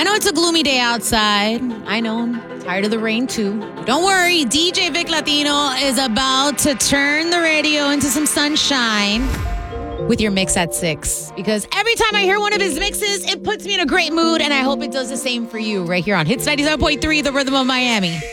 know it's a gloomy day outside. I know. I'm tired of the rain too. Don't worry. DJ Vic Latino is about to turn the radio into some sunshine with your mix at 6. Because every time I hear one of his mixes, it puts me in a great mood. And I hope it does the same for you right here on Hits 97.3, The Rhythm of Miami.